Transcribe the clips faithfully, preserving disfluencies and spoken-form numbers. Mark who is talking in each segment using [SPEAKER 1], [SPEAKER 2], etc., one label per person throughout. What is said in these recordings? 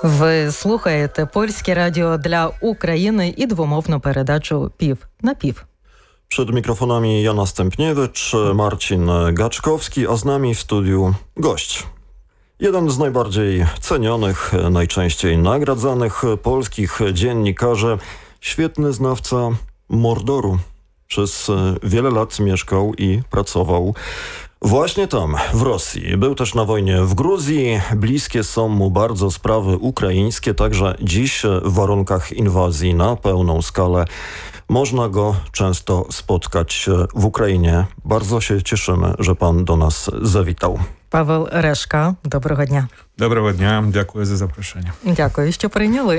[SPEAKER 1] Ви слухаєте Польське радіо для України і двомовну передачу «Пів на пів».
[SPEAKER 2] Przed mikrofonami Jana Stępniewicz, Marcin Gaczkowski, a z nami w studiu gość. Jeden z najbardziej cenionych, najczęściej nagradzanych polskich dziennikarzy, świetny znawca Mordoru. Przez wiele lat mieszkał i pracował właśnie tam, w Rosji. Był też na wojnie w Gruzji. Bliskie są mu bardzo sprawy ukraińskie, także dziś w warunkach inwazji na pełną skalę można go często spotkać w Ukrainie. Bardzo się cieszymy, że pan do nas zawitał.
[SPEAKER 1] Павел Решка, доброго дня.
[SPEAKER 3] Доброго дня, дякую за запрошення.
[SPEAKER 1] Дякую, що прийняли.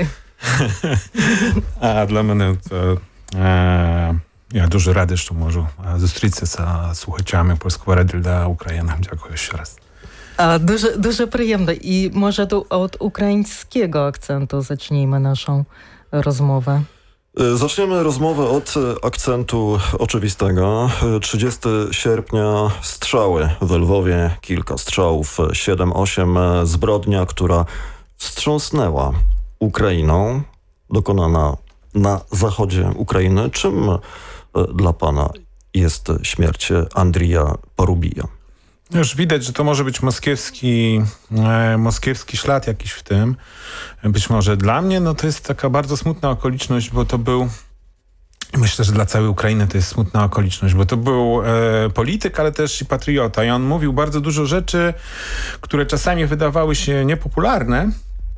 [SPEAKER 3] А для мене це, е, я дуже радий, що можу зустрітися з слухачами Польського радіо для України. Дякую ще раз.
[SPEAKER 1] А, дуже, дуже приємно. І, може, до от українського акценту zacznijmy naszą rozmowę.
[SPEAKER 2] Zaczniemy rozmowę od akcentu oczywistego. trzydziestego sierpnia strzały w Lwowie, kilka strzałów, siedem osiem, zbrodnia, która wstrząsnęła Ukrainą, dokonana na zachodzie Ukrainy. Czym dla pana jest śmierć Andrija Porubija?
[SPEAKER 3] Już widać, że to może być moskiewski, e, moskiewski ślad jakiś w tym. Być może dla mnie no to jest taka bardzo smutna okoliczność, bo to był, myślę, że dla całej Ukrainy to jest smutna okoliczność, bo to był e, polityk, ale też i patriota. I on mówił bardzo dużo rzeczy, które czasami wydawały się niepopularne,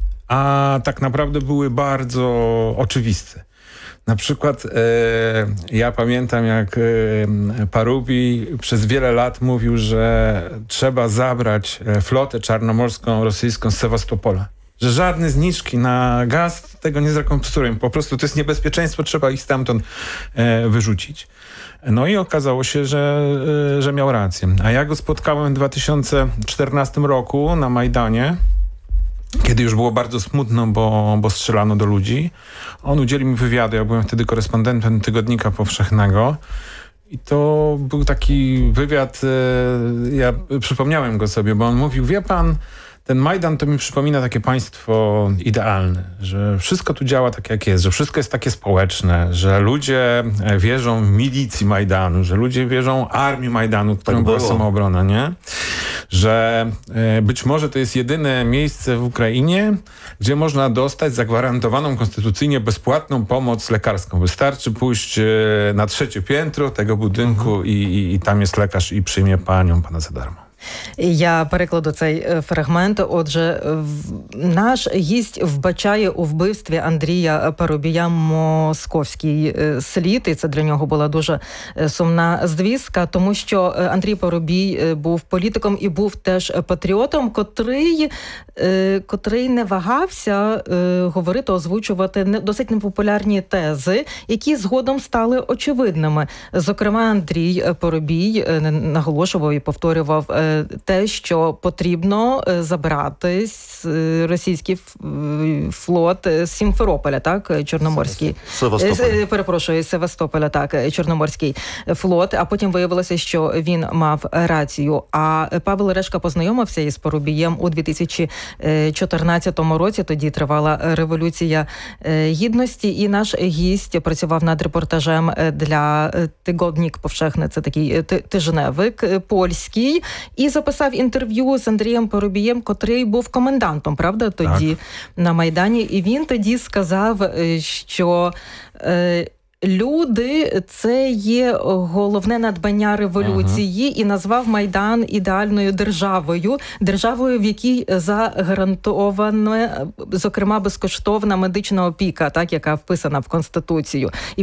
[SPEAKER 3] a tak naprawdę były bardzo oczywiste. Na przykład e, ja pamiętam, jak e, Parubi przez wiele lat mówił, że trzeba zabrać flotę czarnomorską rosyjską z Sewastopola. Że żadne zniżki na gaz tego nie zrekompensują. Po prostu to jest niebezpieczeństwo, trzeba ich stamtąd e, wyrzucić. No i okazało się, że, e, że miał rację. A ja go spotkałem w dwa tysiące czternastym roku na Majdanie, kiedy już było bardzo smutno, bo, bo strzelano do ludzi. On udzielił mi wywiadu, ja byłem wtedy korespondentem Tygodnika Powszechnego i to był taki wywiad, ja przypomniałem go sobie, bo on mówił, wie pan, ten Majdan to mi przypomina takie państwo idealne, że wszystko tu działa tak jak jest, że wszystko jest takie społeczne, że ludzie wierzą w milicji Majdanu, że ludzie wierzą armii Majdanu, którą
[SPEAKER 2] tak
[SPEAKER 3] była
[SPEAKER 2] było.
[SPEAKER 3] samoobrona, nie? Że e, być może to jest jedyne miejsce w Ukrainie, gdzie można dostać zagwarantowaną konstytucyjnie bezpłatną pomoc lekarską. Wystarczy pójść e, na trzecie piętro tego budynku mhm. i, i, i там jest lekarz i przyjmie panią, pana za darmo.
[SPEAKER 1] Я перекладу цей фрагмент. Отже, наш гість вбачає у вбивстві Андрія Парубія московський слід, і це для нього була дуже сумна звістка, тому що Андрій Парубій був політиком і був теж патріотом, котрий, котрий не вагався говорити, озвучувати досить непопулярні тези, які згодом стали очевидними. Зокрема, Андрій Парубій наголошував і повторював те, що потрібно забрати російський флот з Сімферополя, так, Чорноморський.
[SPEAKER 2] Севастополя.
[SPEAKER 1] Перепрошую, Севастополя, так, Чорноморський флот, а потім виявилося, що він мав рацію. А Павел Решка познайомився із Парубієм у дві тисячі чотирнадцятому році, тоді тривала Революція Гідності, і наш гість працював над репортажем для Tygodnik Powszechny, це такий тижневик польський, і записав інтерв'ю з Андрієм Парубієм, котрий був комендантом, правда, тоді так. на Майдані. І він тоді сказав, що е, люди – це є головне надбання революції, ага. і назвав Майдан ідеальною державою, державою, в якій загарантована, зокрема, безкоштовна медична опіка, так, яка вписана в Конституцію.